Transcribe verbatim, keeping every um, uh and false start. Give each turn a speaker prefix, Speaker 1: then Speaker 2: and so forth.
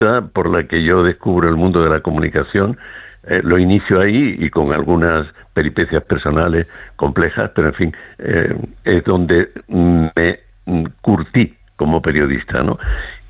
Speaker 1: por la que yo descubro el mundo de la comunicación. Eh, lo inicio ahí y con algunas peripecias personales complejas, pero en fin, eh, es donde me curtí como periodista, ¿no?